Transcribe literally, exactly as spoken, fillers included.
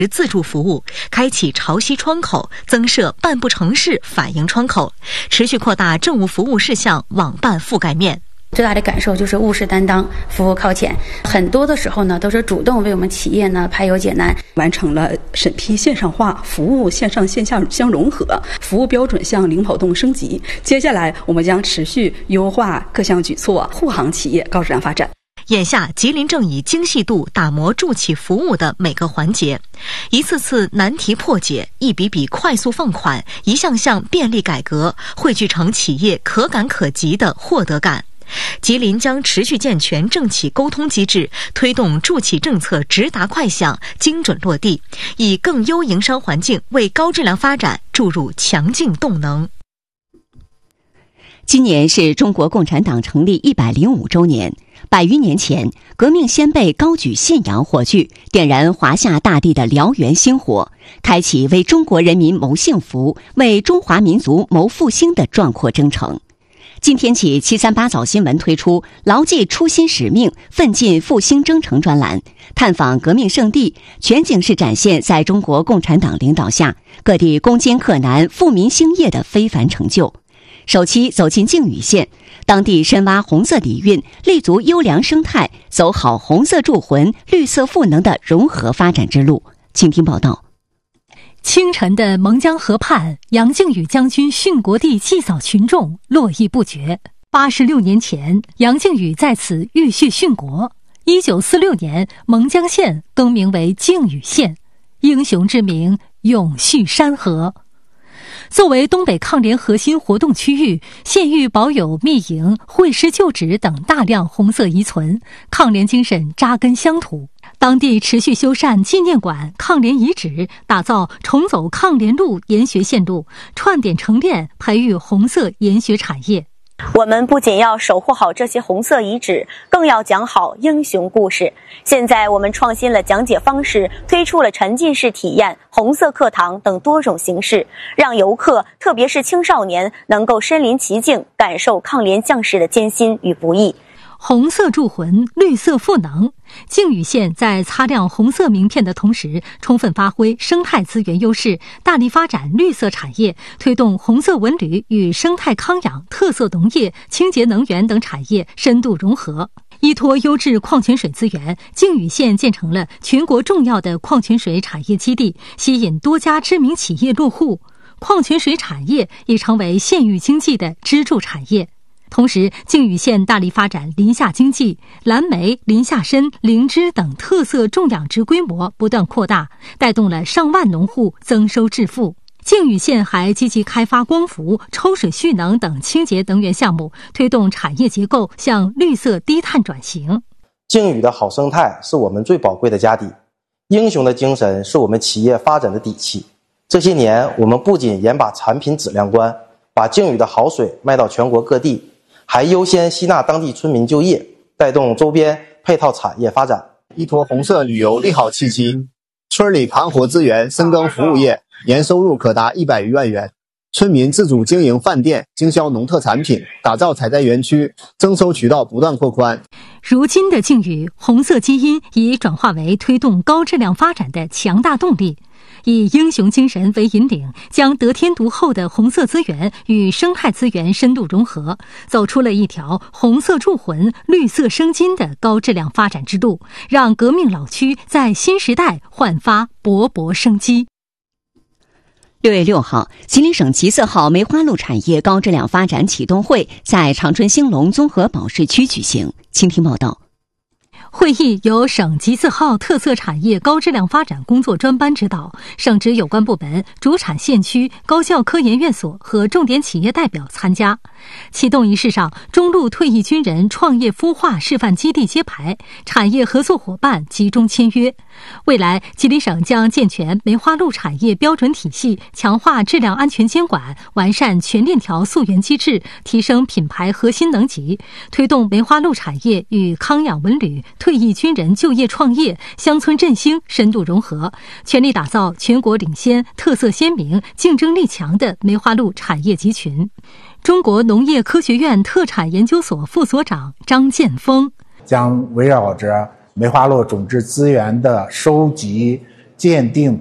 自助服务，开启潮汐窗口，增设办不成事反映窗口，持续扩大政务服务事项网办覆盖面。 最大的感受就是务实担当，服务靠前。很多的时候呢，都是主动为我们企业呢排忧解难， 完成了审批线上化、服务线上线下相融合、服务标准向零跑动升级。接下来，我们将持续优化各项举措，护航企业高质量发展。 眼下，吉林正以精细度打磨助企服务的每个环节，一次次难题破解，一笔笔快速放款，一项项便利改革，汇聚成企业可感可及的获得感。吉林将持续健全政企沟通机制，推动助企政策直达快响、精准落地，以更优营商环境为高质量发展注入强劲动能。 今年是中国共产党成立一百零五周年。百余年前，革命先辈高举信仰火炬，点燃华夏大地的燎原星火，开启为中国人民谋幸福、为中华民族谋复兴的壮阔征程。今天起，七三八早新闻推出牢记初心使命，奋进复兴征程专栏，探访革命圣地，全景式展现在中国共产党领导下各地攻坚克难、富民兴业的非凡成就。首期走进靖宇县，当地深挖红色底蕴，立足优良生态，走好红色铸魂、绿色赋能的融合发展之路。请听报道。 清晨的蒙江河畔，杨靖宇将军殉国地祭扫群众络绎不绝。八十六年前，杨靖宇在此浴血殉国。一九四六年，蒙江县更名为靖宇县，英雄之名永续山河。作为东北抗联核心活动区域，县域保有密营、会师旧址等大量红色遗存，抗联精神扎根乡土。当地持续修缮纪念馆、抗联遗址，打造重走抗联路研学线路，串点成炼，培育红色研学产业。 我们不仅要守护好这些红色遗址，更要讲好英雄故事。现在我们创新了讲解方式，推出了沉浸式体验、红色课堂等多种形式，让游客，特别是青少年，能够身临其境，感受抗联将士的艰辛与不易。 红色铸魂，绿色赋能。靖宇县在擦亮红色名片的同时，充分发挥生态资源优势，大力发展绿色产业，推动红色文旅与生态康养、特色农业、清洁能源等产业深度融合。依托优质矿泉水资源，靖宇县建成了全国重要的矿泉水产业基地，吸引多家知名企业落户。矿泉水产业已成为县域经济的支柱产业。同时，靖宇县大力发展林下经济，蓝莓、林下参、灵芝等特色种养殖规模不断扩大，带动了上万农户增收致富。靖宇县还积极开发光伏、抽水蓄能等清洁能源项目，推动产业结构向绿色低碳转型。 靖宇的好生态是我们最宝贵的家底，英雄的精神是我们企业发展的底气。这些年，我们不仅严把产品质量关，把靖宇的好水卖到全国各地，还优先吸纳当地村民就业，带动周边配套产业发展。 依托红色旅游利好契机，村里盘活资源，深耕服务业，年收入可达一百余万元。村民自主经营饭店，经销农特产品，打造采摘园区，增收渠道不断扩宽。 如今的靖宇，红色基因已转化为推动高质量发展的强大动力。以英雄精神为引领，将得天独厚的红色资源与生态资源深度融合，走出了一条红色铸魂、绿色生金的高质量发展之路，让革命老区在新时代焕发勃勃生机。 六月六号，吉林省吉色号梅花鹿产业高质量发展启动会在长春兴隆综合保税区举行。请听报道。 会议由省吉色号特色产业高质量发展工作专班指导，省直有关部门、主产县区、高校科研院所和重点企业代表参加。启动仪式上，中路退役军人创业孵化示范基地揭牌，产业合作伙伴集中签约。未来，吉林省将健全梅花鹿产业标准体系，强化质量安全监管，完善全链条溯源机制，提升品牌核心能级，推动梅花鹿产业与康养文旅、退役军人就业创业、乡村振兴深度融合，全力打造全国领先、特色鲜明、竞争力强的梅花鹿产业集群。中国农业科学院特产研究所副所长张建峰将围绕着梅花鹿种质资源的收集、 鉴定